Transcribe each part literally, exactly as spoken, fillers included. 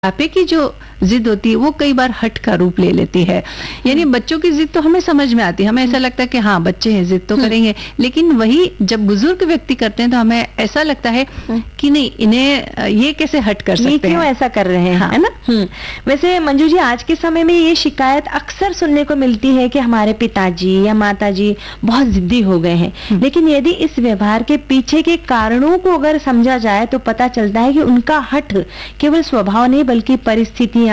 बुढ़ापे की जो जिद होती है वो कई बार हठ का रूप ले लेती है। यानी बच्चों की जिद तो हमें समझ में आती है, हमें ऐसा लगता है कि हाँ बच्चे हैं जिद तो करेंगे, लेकिन वही जब बुजुर्ग व्यक्ति करते हैं तो हमें ऐसा लगता है कि नहीं इन्हें ये कैसे हट कर सकते हैं, क्यों ऐसा कर रहे हैं, हाँ। है ना। हम्म वैसे मंजू जी, आज के समय में ये शिकायत अक्सर सुनने को मिलती है कि हमारे पिताजी या माताजी बहुत जिद्दी हो गए हैं, लेकिन यदि इस व्यवहार के पीछे के कारणों को अगर समझा जाए तो पता चलता है कि उनका हठ केवल स्वभाव नहीं बल्कि परिस्थितियां,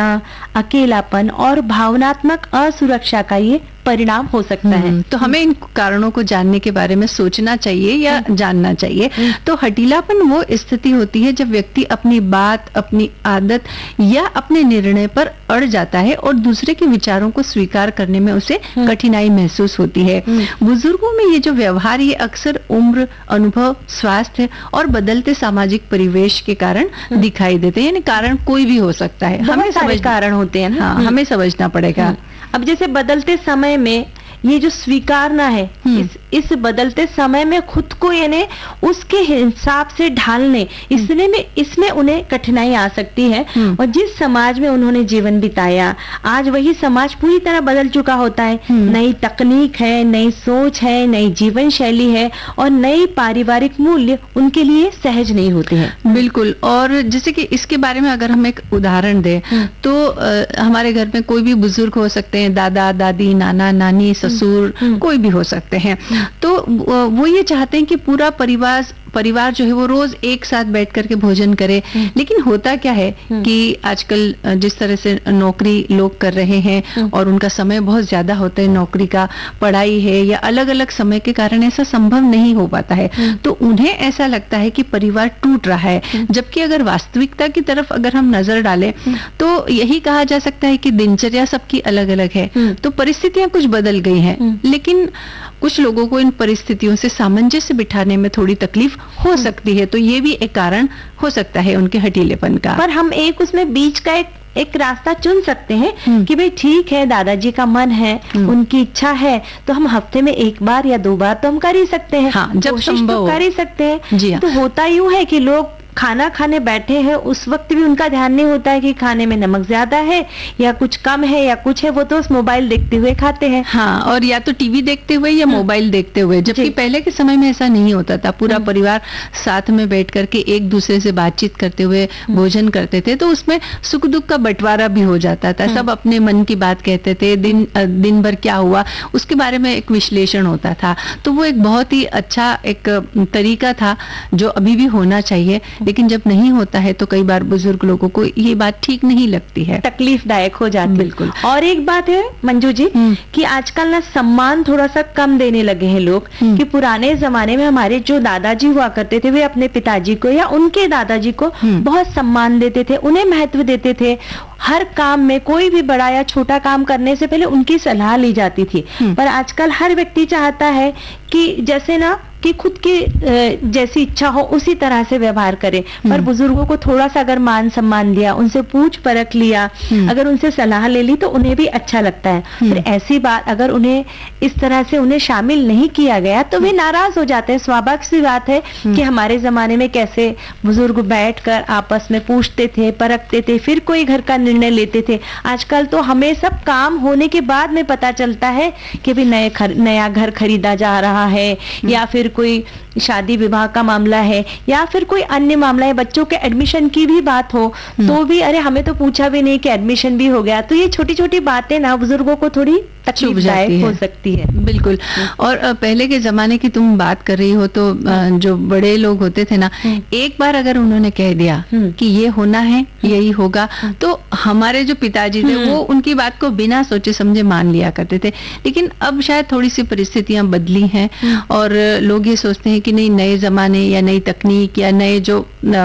अकेलापन और भावनात्मक असुरक्षा का ये परिणाम हो सकता है। तो हमें इन कारणों को जानने के बारे में सोचना चाहिए या जानना चाहिए। तो हठीलापन वो स्थिति होती है जब व्यक्ति अपनी बात, अपनी आदत या अपने निर्णय पर अड़ जाता है और दूसरे के विचारों को स्वीकार करने में उसे कठिनाई महसूस होती है। बुजुर्गों में ये जो व्यवहार ये अक्सर उम्र, अनुभव, स्वास्थ्य और बदलते सामाजिक परिवेश के कारण दिखाई देते हैं। यानी कारण कोई भी हो सकता है, हमें समझ कारण होते हैं ना। हाँ, हमें समझना पड़ेगा। अब जैसे बदलते समय में ये जो स्वीकारना है, इस इस बदलते समय में खुद को यानी उसके हिसाब से ढालने, इसने में इसमें उन्हें कठिनाई आ सकती है। और जिस समाज में उन्होंने जीवन बिताया, आज वही समाज पूरी तरह बदल चुका होता है। नई तकनीक है, नई सोच है, नई जीवन शैली है और नई पारिवारिक मूल्य उनके लिए सहज नहीं होते हैं। बिल्कुल। और जैसे कि इसके बारे में अगर हम एक उदाहरण दें तो आ, हमारे घर में कोई भी बुजुर्ग हो सकते हैं, दादा दादी, नाना नानी, ससुर, कोई भी हो सकते हैं। तो वो ये चाहते हैं कि पूरा परिवार परिवार जो है वो रोज एक साथ बैठ करके भोजन करे, लेकिन होता क्या है कि आजकल जिस तरह से नौकरी लोग कर रहे हैं और उनका समय बहुत ज्यादा होता है, नौकरी का, पढ़ाई है या अलग अलग समय के कारण ऐसा संभव नहीं हो पाता है। तो उन्हें ऐसा लगता है कि परिवार टूट रहा है, जबकि अगर वास्तविकता की तरफ अगर हम नजर डालें तो यही कहा जा सकता है कि दिनचर्या सबकी अलग अलग है। तो परिस्थितियां कुछ बदल गई हैं, लेकिन कुछ लोगों को इन परिस्थितियों से सामंजस्य बिठाने में थोड़ी तकलीफ हो सकती है। तो ये भी एक कारण हो सकता है उनके हठीलेपन का। पर हम एक उसमें बीच का एक एक रास्ता चुन सकते हैं कि भाई ठीक है, दादाजी का मन है, उनकी इच्छा है, तो हम हफ्ते में एक बार या दो बार तो हम कर ही सकते हैं। हाँ, जब कोशिश तो कर ही सकते हैं। जी हाँ। तो होता यूं है कि लोग खाना खाने बैठे हैं, उस वक्त भी उनका ध्यान नहीं होता है कि खाने में नमक ज्यादा है या कुछ कम है या कुछ है, वो तो उस मोबाइल देखते हुए खाते हैं। हाँ, और या तो टीवी देखते हुए या मोबाइल देखते हुए, जबकि पहले के समय में ऐसा नहीं होता था। पूरा परिवार साथ में बैठ करके एक दूसरे से बातचीत करते हुए भोजन करते थे, तो उसमें सुख दुख का बंटवारा भी हो जाता था। सब अपने मन की बात कहते थे, दिन दिन भर क्या हुआ उसके बारे में एक विश्लेषण होता था। तो वो एक बहुत ही अच्छा एक तरीका था जो अभी भी होना चाहिए, लेकिन जब नहीं होता है तो कई बार बुजुर्ग लोगों को ये बात ठीक नहीं लगती है, तकलीफदायक हो जाती है। बिल्कुल। और एक बात है मंजू जी कि आजकल ना सम्मान थोड़ा सा कम देने लगे हैं लोग। कि पुराने जमाने में हमारे जो दादाजी हुआ करते थे वे अपने पिताजी को या उनके दादाजी को बहुत सम्मान देते थे, उन्हें महत्व देते थे। हर काम में कोई भी बड़ा या छोटा काम करने से पहले उनकी सलाह ली जाती थी। पर आजकल हर व्यक्ति चाहता है कि जैसे ना कि खुद की जैसी इच्छा हो उसी तरह से व्यवहार करे। पर बुजुर्गों को थोड़ा सा अगर मान सम्मान दिया, उनसे पूछ परख लिया, अगर उनसे सलाह ले ली तो उन्हें भी अच्छा लगता है। फिर ऐसी बात अगर उन्हें इस तरह से उन्हें शामिल नहीं किया गया तो वे नाराज हो जाते हैं। स्वाभाविक सी बात है कि हमारे जमाने में कैसे बुजुर्ग बैठकर आपस में पूछते थे, परखते थे, फिर कोई घर का निर्णय लेते थे। आजकल तो हमें सब काम होने के बाद में पता चलता है कि भी नए खर, नया घर खरीदा जा रहा है या फिर कोई शादी विवाह का मामला है या फिर कोई अन्य मामला है, बच्चों के एडमिशन की भी बात हो तो भी अरे हमें तो पूछा भी नहीं कि एडमिशन भी हो गया। तो ये छोटी छोटी बातें ना बुजुर्गों को थोड़ी तकलीफदायक हो सकती है। बिल्कुल। और पहले के जमाने की तुम बात कर रही हो तो जो बड़े लोग होते थे ना, एक बार अगर उन्होंने कह दिया कि ये होना है, यही होगा, तो हमारे जो पिताजी थे वो उनकी बात को बिना सोचे समझे मान लिया करते थे। लेकिन अब शायद थोड़ी सी परिस्थितियां बदली हैं और लोग ये सोचते हैं कि नहीं, नए जमाने या नई तकनीक या नए जो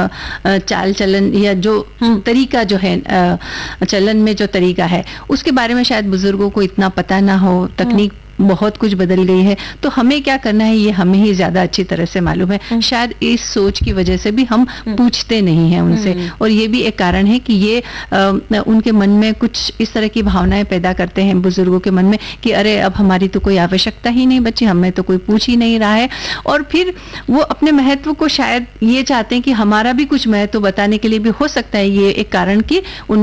चाल चलन या जो तरीका जो है चलन में जो तरीका है उसके बारे में शायद बुजुर्गों को इतना पता ना हो, तकनीक बहुत कुछ बदल गई है, तो हमें क्या करना है ये हमें ही ज्यादा अच्छी तरह से मालूम है। शायद इस सोच की वजह से भी हम पूछते नहीं हैं उनसे, और ये भी एक कारण है कि ये आ, उनके मन में कुछ इस तरह की भावनाएं पैदा करते हैं बुजुर्गों के मन में कि अरे अब हमारी तो कोई आवश्यकता ही नहीं बची, हमें तो कोई पूछ ही नहीं रहा है। और फिर वो अपने महत्व को शायद ये चाहते हैं कि हमारा भी कुछ महत्व बताने के लिए भी हो सकता है ये एक कारण कि उन